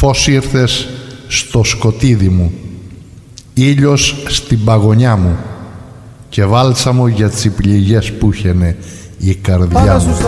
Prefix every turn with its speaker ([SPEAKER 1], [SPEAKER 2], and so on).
[SPEAKER 1] Πώς ήρθες στο σκοτίδι μου, ήλιος στην παγωνιά μου και βάλσαμο για τις πληγές που είχαινε η καρδιά μου.